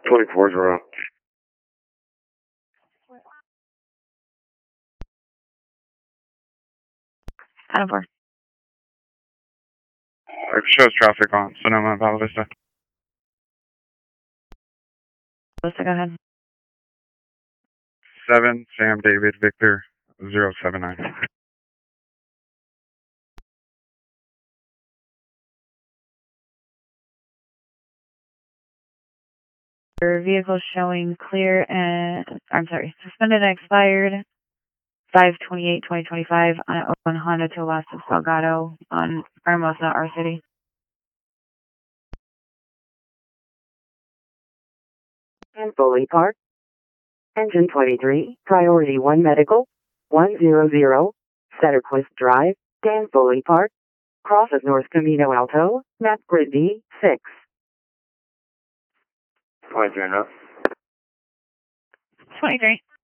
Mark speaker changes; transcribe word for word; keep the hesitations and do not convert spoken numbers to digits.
Speaker 1: twenty-four zero.
Speaker 2: Adam four.
Speaker 1: It shows traffic on Sonoma, Val Vista.
Speaker 2: Vista, go ahead.
Speaker 1: seven, Sam David Victor, zero seven nine.
Speaker 2: Your vehicle showing clear and, I'm sorry, suspended and expired five twenty-eight twenty twenty-five on an open Honda to west of Salgado on Hermosa, our city.
Speaker 3: And fully parked. Engine twenty-three, Priority one Medical, one hundred, Setterquist Drive, Dan Foley Park, crosses North Camino Alto, map grid D, six.
Speaker 1: twenty-three enough.
Speaker 2: twenty-three.